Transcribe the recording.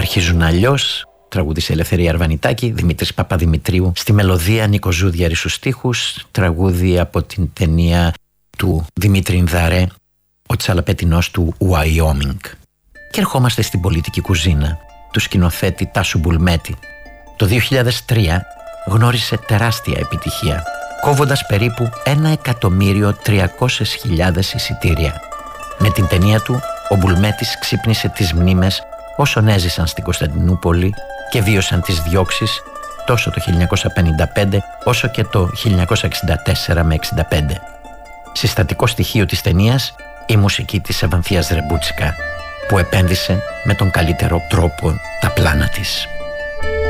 αρχίζουν αλλιώς, τραγούδισε Ελευθερία Αρβανιτάκη, Δημήτρης Παπαδημητρίου στη μελωδία, Νίκο Ζούδιαρη στους στίχους, τραγούδι από την ταινία του Δημήτρη Ινδαρέ, ο Τσαλαπετινός του Wyoming. Και ερχόμαστε στην πολιτική κουζίνα του σκηνοθέτη Τάσου Μπουλμέτη. Το 2003 γνώρισε τεράστια επιτυχία, κόβοντας περίπου 1.300.000 εισιτήρια. Με την ταινία του, ο Μπουλμέτης ξύπνησε τις μνήμες όσων έζησαν στην Κωνσταντινούπολη και βίωσαν τις διώξεις τόσο το 1955 όσο και το 1964 με 65. Συστατικό στοιχείο της ταινίας η μουσική της Ευανθίας Ρεμπούτσικα, που επένδυσε με τον καλύτερο τρόπο τα πλάνα της.